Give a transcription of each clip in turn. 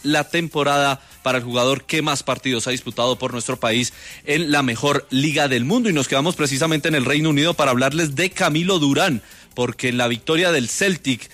la temporada para el jugador que más partidos ha disputado por nuestro país en la mejor liga del mundo. Y nos quedamos precisamente en el Reino Unido para hablarles de Camilo Durán, porque en la victoria del Celtic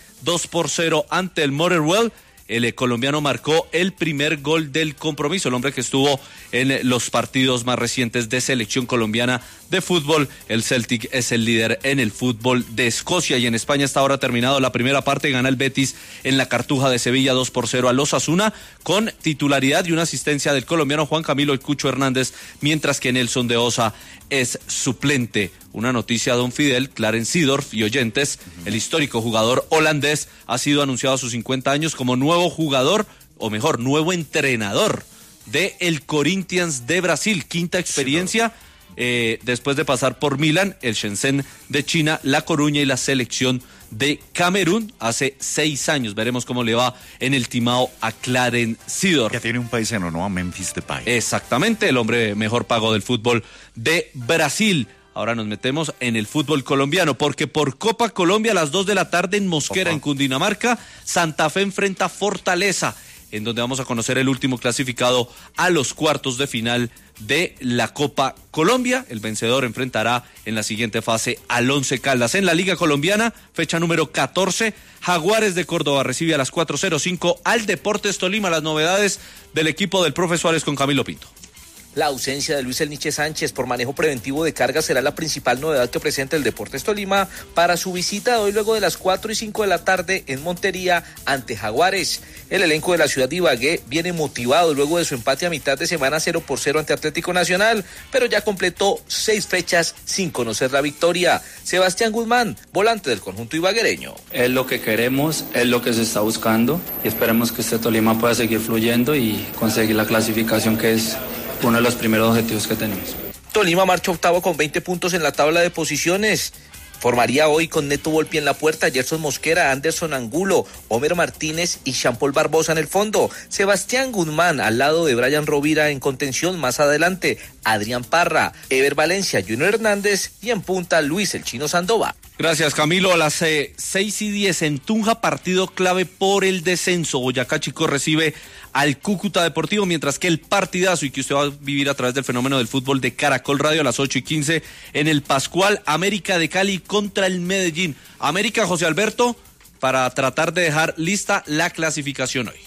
2-0 ante el Motherwell, el colombiano marcó el primer gol del compromiso, el hombre que estuvo en los partidos más recientes de selección colombiana de fútbol. El Celtic es el líder en el fútbol de Escocia, y en España está ahora terminado la primera parte. Gana el Betis en la Cartuja de Sevilla 2-0 al Osasuna, con titularidad y una asistencia del colombiano Juan Camilo El Cucho Hernández, mientras que Nelson de Osa es suplente. Una noticia, don Fidel, Clarence Seedorf y oyentes, el histórico jugador holandés, ha sido anunciado a sus 50 años como nuevo jugador, o mejor, nuevo entrenador de el Corinthians de Brasil. Quinta experiencia, después de pasar por Milán, el Shenzhen de China, La Coruña y la selección de Camerún hace 6 años. Veremos cómo le va en el timao a Clarence Seedorf. Ya tiene un paisano, ¿no? A Memphis Depay. Exactamente, el hombre mejor pago del fútbol de Brasil. Ahora nos metemos en el fútbol colombiano, porque por Copa Colombia a las 2 de la tarde en Mosquera, en Cundinamarca, Santa Fe enfrenta a Fortaleza, en donde vamos a conocer el último clasificado a los cuartos de final de la Copa Colombia. El vencedor enfrentará en la siguiente fase al Once Caldas. En la Liga Colombiana, fecha número 14, Jaguares de Córdoba recibe a las 4:05 al Deportes Tolima. Las novedades del equipo del profe Suárez con Camilo Pinto. La ausencia de Luis El Niche Sánchez por manejo preventivo de cargas será la principal novedad que presenta el Deportes Tolima para su visita de hoy, luego de las 4:05 de la tarde en Montería ante Jaguares. El elenco de la ciudad de Ibagué viene motivado luego de su empate a mitad de semana 0-0 ante Atlético Nacional, pero ya completó 6 fechas sin conocer la victoria. Sebastián Guzmán, volante del conjunto ibaguereño. Es lo que queremos, es lo que se está buscando, y esperemos que este Tolima pueda seguir fluyendo y conseguir la clasificación, que es uno de los primeros objetivos que tenemos. Tolima marcha octavo con 20 puntos en la tabla de posiciones. Formaría hoy con Neto Volpi en la puerta, Gerson Mosquera, Anderson Angulo, Homer Martínez y Jean-Paul Barbosa en el fondo. Sebastián Guzmán al lado de Brian Rovira en contención. Más adelante, Adrián Parra, Ever Valencia, Junior Hernández y en punta Luis El Chino Sandoval. Gracias, Camilo. A las 6:10 en Tunja, partido clave por el descenso. Boyacá Chico recibe al Cúcuta Deportivo, mientras que el partidazo, y que usted va a vivir a través del fenómeno del fútbol de Caracol Radio, a las 8:15 en el Pascual, América de Cali contra el Medellín. América, José Alberto, para tratar de dejar lista la clasificación hoy.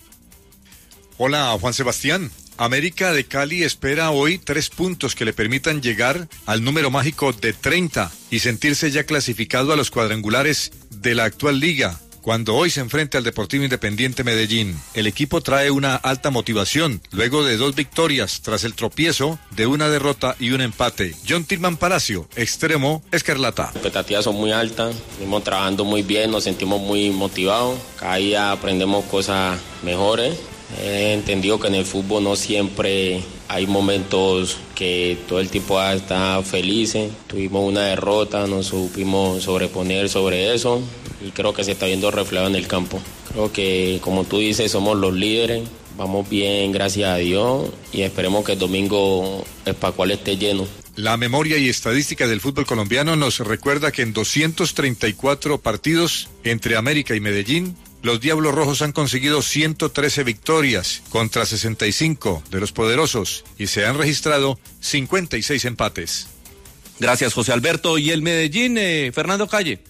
Hola, Juan Sebastián. América de Cali espera hoy 3 puntos que le permitan llegar al número mágico de 30 y sentirse ya clasificado a los cuadrangulares de la actual liga, cuando hoy se enfrenta al Deportivo Independiente Medellín. El equipo trae una alta motivación, luego de 2 victorias, tras el tropiezo de una derrota y un empate. John Tillman Palacio, extremo escarlata. Las expectativas son muy altas, venimos trabajando muy bien, nos sentimos muy motivados, cada día aprendemos cosas mejores. He entendido que en el fútbol no siempre hay momentos que todo el tiempo está felices. Tuvimos una derrota, nos supimos sobreponer sobre eso y creo que se está viendo reflejado en el campo. Creo que, como tú dices, somos los líderes, vamos bien, gracias a Dios, y esperemos que el domingo el Pascual esté lleno. La memoria y estadística del fútbol colombiano nos recuerda que en 234 partidos entre América y Medellín, los Diablos Rojos han conseguido 113 victorias contra 65 de los poderosos y se han registrado 56 empates. Gracias, José Alberto. Y el Medellín, Fernando Calle.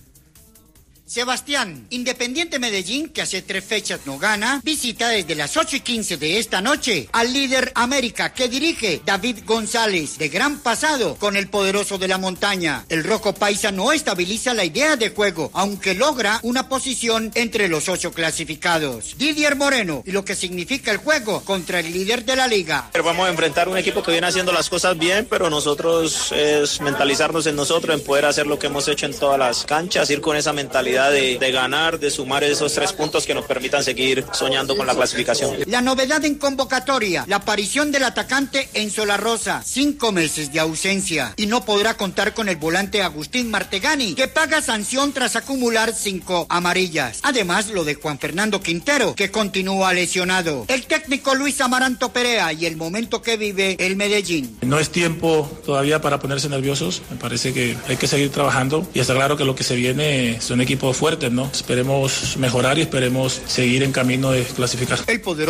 Sebastián, Independiente Medellín, que hace 3 fechas no gana, visita desde las 8:15 de esta noche al líder América, que dirige David González, de gran pasado con el poderoso de la montaña. El rojo paisa no estabiliza la idea de juego, aunque logra una posición entre los 8 clasificados. Didier Moreno, y lo que significa el juego contra el líder de la liga. Pero vamos a enfrentar un equipo que viene haciendo las cosas bien, pero nosotros es mentalizarnos en nosotros, en poder hacer lo que hemos hecho en todas las canchas, ir con esa mentalidad de ganar, de sumar esos 3 puntos que nos permitan seguir soñando con la clasificación. La novedad en convocatoria, la aparición del atacante Enzo La Rosa, 5 meses de ausencia, y no podrá contar con el volante Agustín Martegani, que paga sanción tras acumular 5 amarillas. Además, lo de Juan Fernando Quintero, que continúa lesionado. El técnico Luis Amaranto Perea y el momento que vive el Medellín. No es tiempo todavía para ponerse nerviosos, me parece que hay que seguir trabajando y está claro que lo que se viene son equipos fuertes, ¿no? Esperemos mejorar y esperemos seguir en camino de clasificación. El poderoso